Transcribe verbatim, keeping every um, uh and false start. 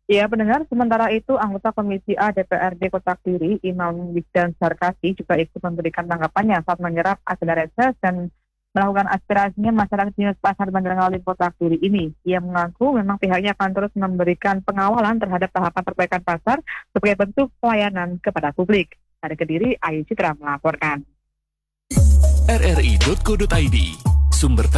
Ya, pendengar, sementara itu anggota Komisi A D P R D Kota Kediri, Imam Wisdan Sarkasi juga ikut memberikan tanggapannya saat menyerap agenda reses dan melakukan aspirasinya masyarakat di Pasar Banjarngalin Kota Kediri ini. Ia mengaku memang pihaknya akan terus memberikan pengawalan terhadap tahapan perbaikan pasar sebagai bentuk pelayanan kepada publik. Dari Kediri, Ayu Citra melaporkan. r r i titik co titik i d, sumber